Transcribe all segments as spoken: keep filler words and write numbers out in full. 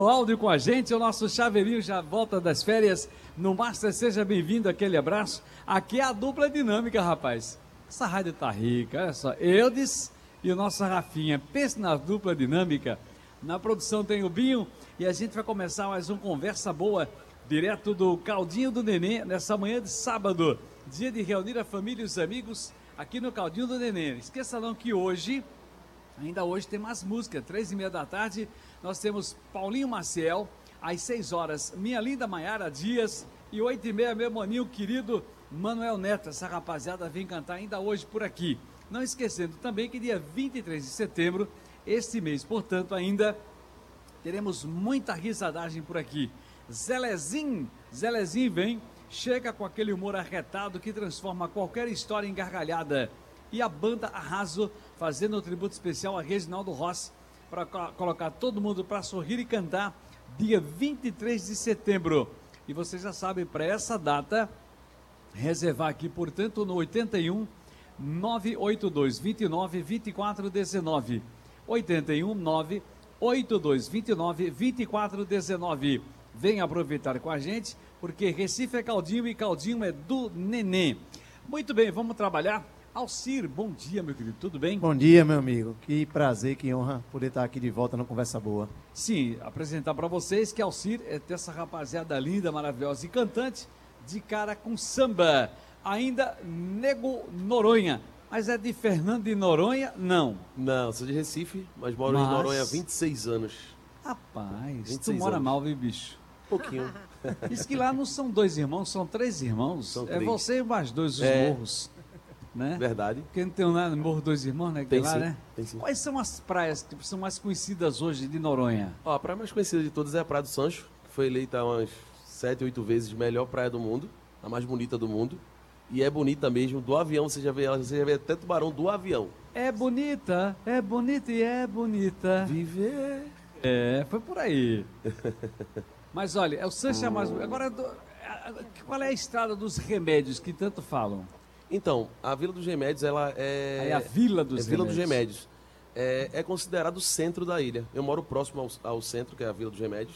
Áudio com a gente, o nosso Chaveirinho já volta das férias no Master, seja bem-vindo, aquele abraço. Aqui é a dupla dinâmica, rapaz. Essa rádio tá rica, olha só. Eudes e o nosso Rafinha, pense na dupla dinâmica. Na produção tem o Binho e a gente vai começar mais um Conversa Boa, direto do Caldinho do Neném, nessa manhã de sábado. Dia de reunir a família e os amigos aqui no Caldinho do Neném. Esqueça não que hoje, ainda hoje tem mais música, três e meia da tarde, nós temos Paulinho Maciel, às seis horas, minha linda Maiara Dias, e oito e meia, meu maninho querido Manuel Neto. Essa rapaziada vem cantar ainda hoje por aqui. Não esquecendo também que dia vinte e três de setembro, este mês, portanto, ainda teremos muita risadagem por aqui. Zelezinho, Zelezinho vem, chega com aquele humor arretado que transforma qualquer história em gargalhada. E a banda Arraso fazendo um tributo especial a Reginaldo Rossi, para colocar todo mundo para sorrir e cantar, dia vinte e três de setembro. E você já sabe, para essa data, reservar aqui, portanto, no oitenta e um, nove oito dois, vinte e nove, vinte e quatro dezenove. oitenta e um, nove oito dois, vinte e nove, vinte e quatro dezenove. Vem aproveitar com a gente, porque Recife é Caldinho e Caldinho é do Neném. Muito bem, vamos trabalhar. Alcir, bom dia, meu querido, tudo bem? Bom dia, meu amigo. Que prazer, que honra poder estar aqui de volta no Conversa Boa. Sim, apresentar para vocês que Alcir é dessa rapaziada linda, maravilhosa e cantante, de cara com samba. Ainda Nego Noronha. Mas é de Fernando de Noronha? Não. Não, sou de Recife, mas moro mas... em Noronha há vinte e seis anos. Rapaz, tu mora anos. mal, viu, bicho? Pouquinho. Diz que lá não são dois irmãos, são três irmãos. São é três. Você e mais dois, os é... morros. Né? Verdade. Porque não tem nada no Morro dos Irmãos, né? Que tem, lá, sim, né? tem sim. Quais são as praias que são mais conhecidas hoje de Noronha? Ó, a praia mais conhecida de todas é a Praia do Sancho, que foi eleita umas sete, oito vezes melhor praia do mundo, a mais bonita do mundo. E é bonita mesmo, do avião você já vê ela, você já vê até tubarão do avião. É bonita, é bonita e é bonita. Viver. É, foi por aí. Mas olha, é o Sancho é mais... Agora, qual é a estrada dos remédios que tanto falam? Então, a Vila dos Remédios, ela é... É a Vila dos é Vila Remédios. dos Remédios. É, é considerado o centro da ilha. Eu moro próximo ao, ao centro, que é a Vila dos Remédios.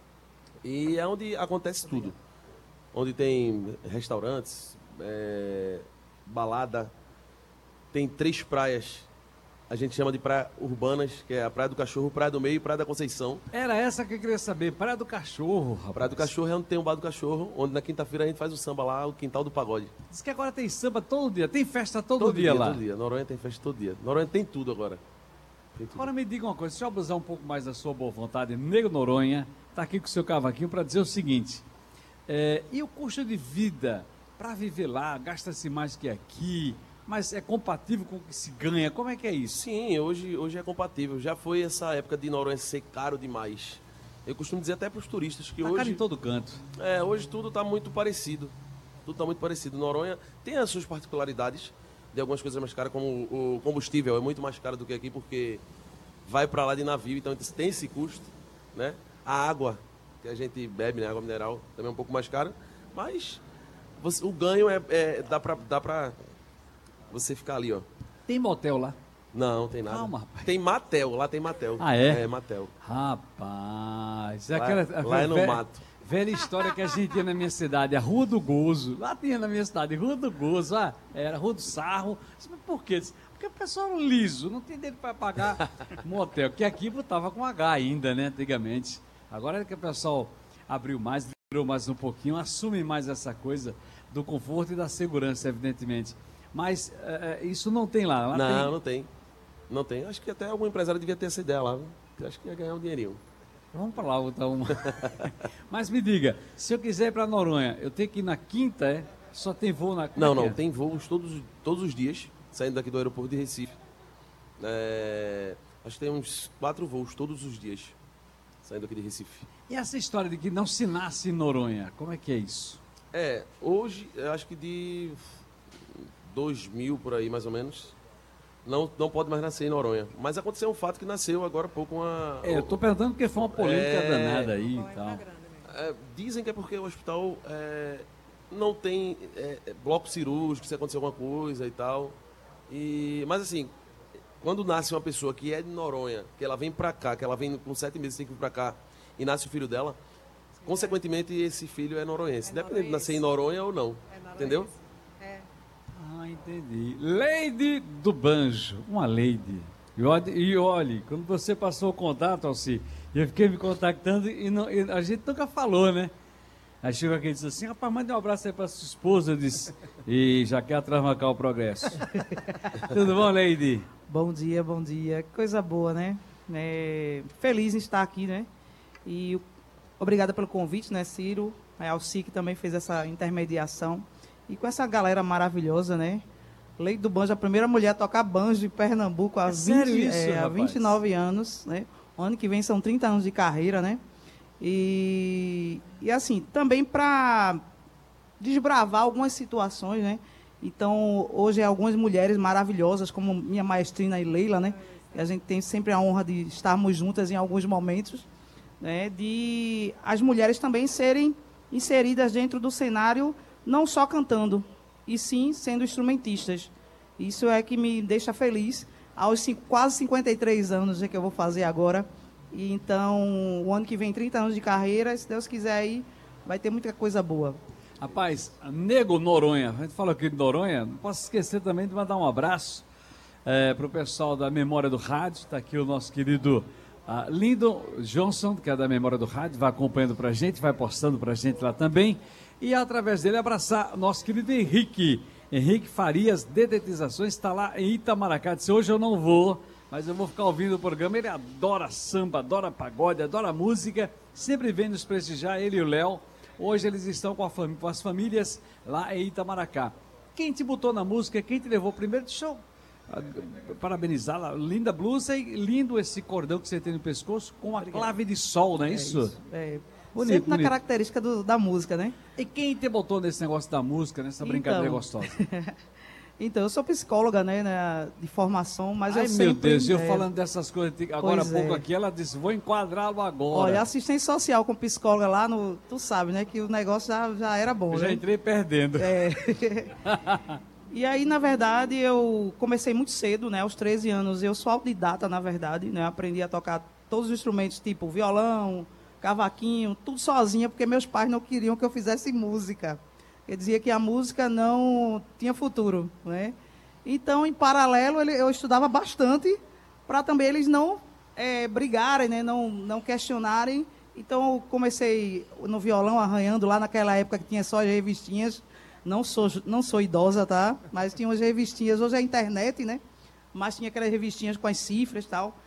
E é onde acontece tudo. Onde tem restaurantes, é, balada. Tem três praias. A gente chama de praia urbanas, que é a Praia do Cachorro, Praia do Meio e Praia da Conceição. Era essa que eu queria saber, Praia do Cachorro, rapaz. Praia do Cachorro é onde tem o Bar do Cachorro, onde na quinta-feira a gente faz o samba lá, o Quintal do Pagode. Diz que agora tem samba todo dia, tem festa todo, todo dia, dia lá. Todo dia, Noronha tem festa todo dia. Noronha tem tudo agora. Tem tudo. Agora me diga uma coisa, deixa eu abusar um pouco mais da sua boa vontade. Nego Noronha está aqui com o seu cavaquinho para dizer o seguinte, é, e o custo de vida para viver lá, gasta-se mais que aqui... Mas é compatível com o que se ganha? Como é que é isso? Sim, hoje, hoje é compatível. Já foi essa época de Noronha ser caro demais. Eu costumo dizer até para os turistas que tá hoje... caro em todo canto. É, hoje tudo está muito parecido. Tudo está muito parecido. Noronha tem as suas particularidades, de algumas coisas mais caras, como o combustível é muito mais caro do que aqui, porque vai para lá de navio, então tem esse custo, né? A água, que a gente bebe, né? Água mineral, também é um pouco mais cara, mas você, o ganho é, é dá para... Dá pra, você ficar ali, ó. Tem motel lá? Não, tem nada. Calma, rapaz. Tem Matel, lá tem Matel. Ah, é? É, Matel. Rapaz. É lá, aquela, lá é no velha, mato. Velha história que a gente tinha na minha cidade, a Rua do Gozo. Lá tinha na minha cidade, Rua do Gozo. Ah, era Rua do Sarro. Mas por quê? Porque o pessoal era liso, não tem dinheiro para pagar motel. Que aqui botava com H ainda, né, antigamente. Agora é que o pessoal abriu mais, virou mais um pouquinho, assume mais essa coisa do conforto e da segurança, evidentemente. Mas uh, isso não tem lá? lá não, tem... não tem. Não tem. Acho que até algum empresário devia ter essa ideia lá. Viu? Acho que ia ganhar um dinheirinho. Vamos para lá, então. Mas me diga, se eu quiser ir para Noronha, eu tenho que ir na quinta, é? Só tem voo na quinta? Não, não. Tem voos todos, todos os dias, saindo daqui do aeroporto de Recife. É, acho que tem uns quatro voos todos os dias, saindo aqui de Recife. E essa história de que não se nasce em Noronha, como é que é isso? É, hoje, eu acho que de... dois mil por aí, mais ou menos, não, não pode mais nascer em Noronha. Mas aconteceu um fato que nasceu agora há pouco uma... É, eu tô perguntando porque foi uma polêmica é... danada aí e tal. É, dizem que é porque o hospital é, não tem é, bloco cirúrgico, se acontecer alguma coisa e tal. E, mas assim, quando nasce uma pessoa que é de Noronha, que ela vem pra cá, que ela vem com sete meses, tem que vir pra cá, e nasce o filho dela, consequentemente esse filho é noronhense, É independente de nascer em noronhense. Noronha ou não, entendeu? É. Ah, entendi. Lady do Banjo, uma lady. E olhe, e olhe, quando você passou o contato, Alci, eu fiquei me contactando e, não, e a gente nunca falou, né? Aí chegou aqui e disse assim, rapaz, manda um abraço aí pra sua esposa. Eu disse, e já quer atravancar o progresso. Tudo bom, Lady? Bom dia, bom dia. Que coisa boa, né? É, feliz em estar aqui, né? E obrigada pelo convite, né, Ciro? A Alci que também fez essa intermediação. E com essa galera maravilhosa, né? Lady do Banjo, a primeira mulher a tocar banjo em Pernambuco há, É sério vinte, isso, é, há rapaz? vinte e nove anos, né? O ano que vem são trinta anos de carreira, né? E, e assim, também para desbravar algumas situações, né? Então, hoje algumas mulheres maravilhosas, como minha maestrina e Leila, né? E a gente tem sempre a honra de estarmos juntas em alguns momentos, né? De as mulheres também serem inseridas dentro do cenário, não só cantando, e sim sendo instrumentistas. Isso é que me deixa feliz. Aos cinco, quase cinquenta e três anos é que eu vou fazer agora. E então, o ano que vem, trinta anos de carreira, se Deus quiser aí, vai ter muita coisa boa. Rapaz, Nego Noronha, a gente falou aqui de Noronha, não posso esquecer também de mandar um abraço para o pessoal da Memória do Rádio. Está aqui o nosso querido uh, Lindon Johnson, que é da Memória do Rádio, vai acompanhando para a gente, vai postando para a gente lá também. E através dele abraçar nosso querido Henrique, Henrique Farias, Dedetizações, está lá em Itamaracá. Disse, hoje eu não vou, mas eu vou ficar ouvindo o programa. Ele adora samba, adora pagode, adora música, sempre vem nos prestigiar, ele e o Léo. Hoje eles estão com, a fam com as famílias lá em Itamaracá. Quem te botou na música, quem te levou primeiro? Deixa eu uh, parabenizá-la. Linda blusa e lindo esse cordão que você tem no pescoço com a clave de sol, não é, É isso? isso. É, Bonito, sempre na bonito. característica do- da música, né? E quem te botou nesse negócio da música, nessa brincadeira Então. gostosa? Então, eu sou psicóloga, né, né, de formação, mas Ai, eu meu sempre... Deus, eu é, falando dessas coisas, agora há Pois pouco é. aqui, ela disse, vou enquadrá-lo agora. Olha, assistente social com psicóloga lá, no, tu sabe, né, que o negócio já, já era bom, eu já né? entrei perdendo. É. E aí, na verdade, eu comecei muito cedo, né, aos treze anos. Eu sou autodidata, na verdade, né, aprendi a tocar todos os instrumentos, tipo violão, cavaquinho, tudo sozinha, porque meus pais não queriam que eu fizesse música. Ele dizia que a música não tinha futuro, né? Então, em paralelo, ele- eu estudava bastante para também eles não eh, brigarem, né? não, não questionarem. Então, eu comecei no violão, arranhando lá naquela época que tinha só as revistinhas. Não sou, não sou idosa, tá? Mas tinha umas revistinhas, hoje é a internet, né? Mas tinha aquelas revistinhas com as cifras e tal.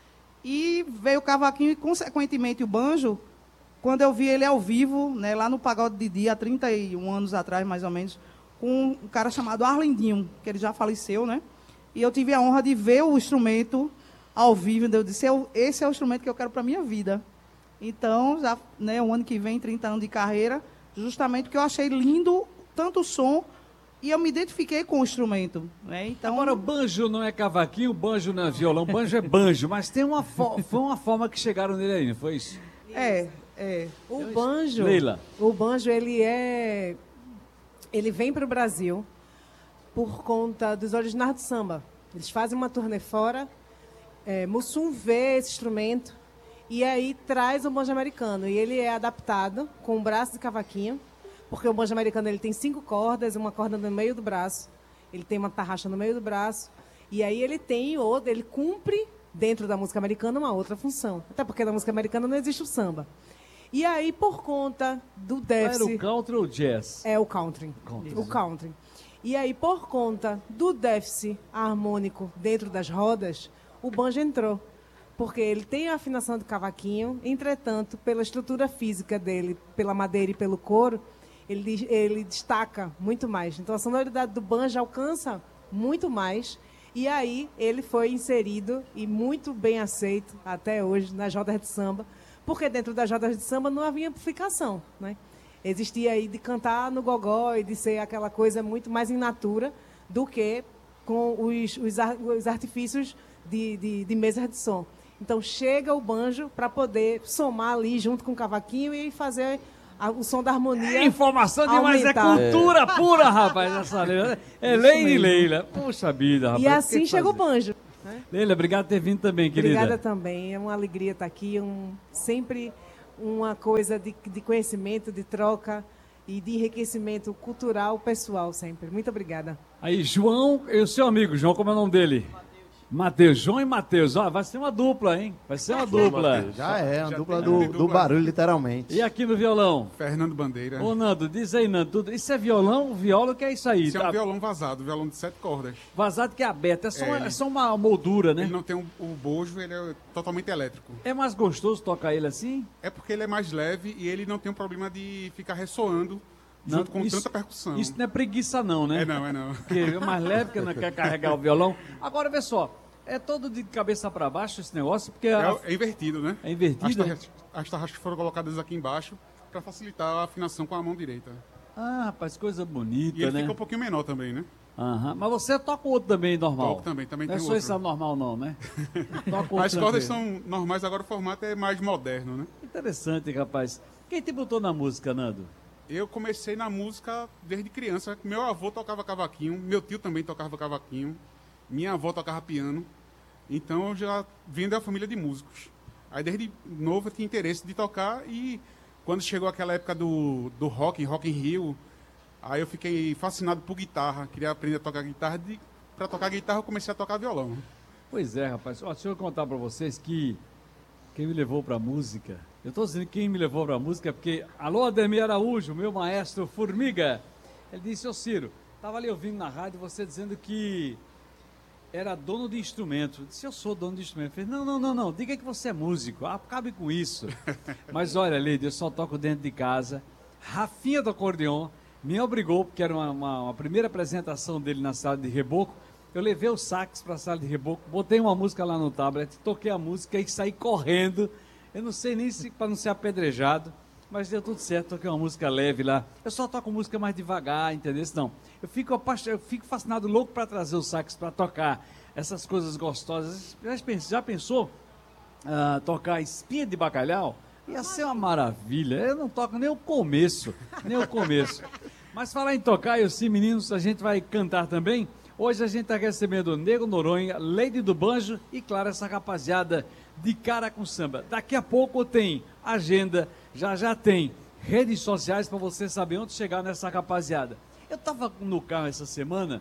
E veio o cavaquinho e, consequentemente, o banjo. Quando eu vi ele ao vivo, né, lá no Pagode de Dia, há trinta e um anos atrás, mais ou menos, com um cara chamado Arlindinho, que ele já faleceu, né? E eu tive a honra de ver o instrumento ao vivo. Eu disse, eu, esse é o instrumento que eu quero para a minha vida. Então, já, né, o ano que vem, trinta anos de carreira, justamente porque eu achei lindo tanto o som e eu me identifiquei com o instrumento. Né? Então, Agora, o banjo não é cavaquinho, o banjo não é violão, o banjo é banjo, mas tem uma, fo foi uma forma que chegaram nele aí, não foi isso? é, é. O banjo, Leila. o banjo ele é, ele vem para o Brasil por conta dos originais do samba. Eles fazem uma turnê fora, é, Mussum vê esse instrumento e aí traz o banjo americano e ele é adaptado com um braço de cavaquinho, porque o banjo americano ele tem cinco cordas, uma corda no meio do braço, ele tem uma tarraxa no meio do braço e aí ele tem outra, ele cumpre dentro da música americana uma outra função, até porque na música americana não existe o samba. E aí, por conta do Era déficit... o country ou jazz? É o country. Country. O country. E aí, por conta do déficit harmônico dentro das rodas, o banjo entrou. Porque ele tem a afinação do cavaquinho, entretanto, pela estrutura física dele, pela madeira e pelo couro, ele, ele destaca muito mais. Então, a sonoridade do banjo alcança muito mais. E aí, ele foi inserido e muito bem aceito até hoje nas rodas de samba, porque dentro das rodas de samba não havia amplificação, né? Existia aí de cantar no gogó e de ser aquela coisa muito mais in natura do que com os, os, ar- os artifícios de, de, de mesa de som. Então, chega o banjo para poder somar ali junto com o cavaquinho e fazer a- o som da harmonia. É informação demais, aumentar. é cultura pura, rapaz, essa Leila. É Leila e Leila. Puxa vida, rapaz. E o que assim que chega o fazer? banjo. Leila, obrigado por ter vindo também, querida. Obrigada também, é uma alegria estar aqui, um, sempre uma coisa de, de conhecimento, de troca e de enriquecimento cultural pessoal sempre. Muito obrigada. Aí, João e o seu amigo, João, como é o nome dele? Matheus, João e Matheus. Ó, vai ser uma dupla, hein? Vai ser uma dupla. Já é, uma Já dupla tem- do, tem do dupla. barulho, literalmente. E aqui no violão? Fernando Bandeira. Ô, Nando, diz aí, Nando, tudo- isso é violão? Viola, o que é isso aí? Esse é Tá um violão vazado, violão de sete cordas. vazado que é aberto, é só, É, uma, ele- é só uma moldura, né? Ele não tem um, o bojo, ele é totalmente elétrico. É mais gostoso tocar ele assim? É porque ele é mais leve e ele não tem um problema de ficar ressoando Não, junto com isso- tanta percussão. Isso não é preguiça não, né? É não, é não. Porque é mais leve que não quer carregar o violão. Agora, vê só, é todo de cabeça para baixo esse negócio, porque a- É, é invertido, né? é invertido. As tarraxas, as tarraxas foram colocadas aqui embaixo para facilitar a afinação com a mão direita. Ah, rapaz, coisa bonita, E ele né? fica um pouquinho menor também, né? Aham. Mas você toca o outro também, normal? Toco também, também Não é tem só outro. isso anormal não, né? Toca o As outro cordas também. são normais, agora o formato é mais moderno, né? Interessante, rapaz. Quem te botou na música, Nando? Eu comecei na música desde criança. Meu avô tocava cavaquinho, meu tio também tocava cavaquinho, minha avó tocava piano. Então eu já vim da família de músicos. Aí desde novo eu tinha interesse de tocar e quando chegou aquela época do, do rock, Rock in Rio, aí eu fiquei fascinado por guitarra, queria aprender a tocar guitarra. De, para tocar guitarra eu comecei a tocar violão. Pois é, rapaz. Ó, deixa eu contar pra vocês que quem me levou pra música... Eu tô dizendo que quem me levou pra música é porque... Alô, Ademir Araújo, meu maestro Formiga. Ele disse, ô Ciro, tava ali ouvindo na rádio você dizendo que era dono de instrumento. Eu disse, eu sou dono de instrumento. Eu falei, não, não, não, não, diga que você é músico. Acabe com isso. Mas olha, Leide, eu só toco dentro de casa. Rafinha do acordeon me obrigou, porque era uma, uma, uma primeira apresentação dele na sala de reboco. Eu levei o sax para a sala de reboco, botei uma música lá no tablet, toquei a música e saí correndo. Eu não sei nem se para não ser apedrejado, mas deu tudo certo, toquei uma música leve lá. Eu só toco música mais devagar, entendeu? Não. Eu fico, apaixon... eu fico fascinado, louco para trazer o sax para tocar essas coisas gostosas. Já pensou, já pensou ah, tocar espinha de bacalhau? Ia ser uma maravilha. Eu não toco nem o começo, nem o começo. Mas falar em tocar, eu sim, meninos, a gente vai cantar também. Hoje a gente está recebendo o Nego Noronha, Lady do Banjo e, claro, essa rapaziada de cara com samba. Daqui a pouco tem agenda, já já tem redes sociais para você saber onde chegar nessa rapaziada. Eu estava no carro essa semana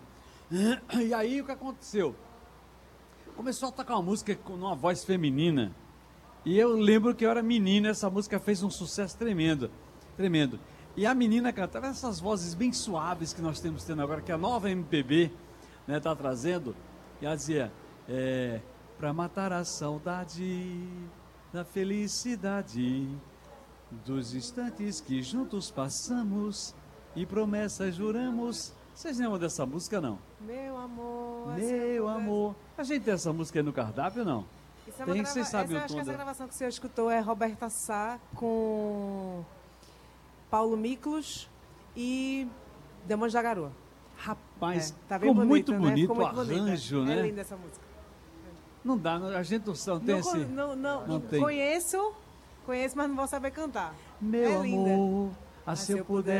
e aí o que aconteceu? Começou a tocar uma música com uma voz feminina e eu lembro que eu era menina, essa música fez um sucesso tremendo, tremendo. E a menina cantava essas vozes bem suaves que nós temos tendo agora, que a nova M P B né, tá trazendo, e ela dizia, é, pra matar a saudade da felicidade dos instantes que juntos passamos e promessas juramos. Vocês lembram dessa música, não? Meu amor. Meu amor. A gente tem essa música aí no cardápio, não? Isso é uma Tem, grava... vocês sabem essa, o acho que tom essa da- gravação que o senhor escutou é Roberta Sá com Paulo Miklos e Demônios da Garoa. Rapaz, É, tá bem ficou muito né? bonito Ficou o muito bonita. arranjo, É né? linda essa música. Não dá, não- a gente não, não tem Não, esse... con- não, não, não tem. conheço, conheço, mas não vou saber cantar. Meu é linda. amor, a Mas se eu puder